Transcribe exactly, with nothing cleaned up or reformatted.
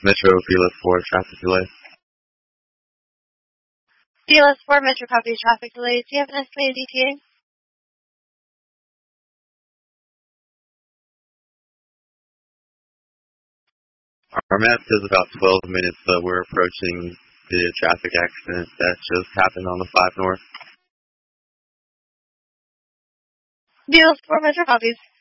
Metro Fearless four, traffic delay. Fearless four, Metro copy, traffic delay. Do you have an estimated E T A? Our map says about twelve minutes, but we're approaching the traffic accident that just happened on the five North. Fearless four, Metro copies.